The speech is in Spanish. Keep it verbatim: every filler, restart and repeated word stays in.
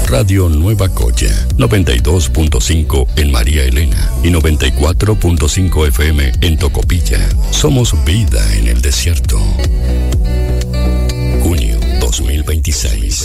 Radio Nueva Cocha, noventa y dos punto cinco en María Elena y noventa y cuatro punto cinco F M en Tocopilla. Somos vida en el desierto.